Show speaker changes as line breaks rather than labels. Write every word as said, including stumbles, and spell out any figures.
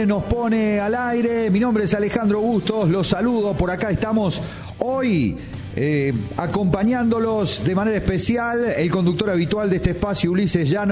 Pone nos pone al aire. Mi nombre es Alejandro Bustos, los saludo. Por acá estamos hoy eh, acompañándolos de manera especial el conductor habitual de este espacio, Ulises Llano.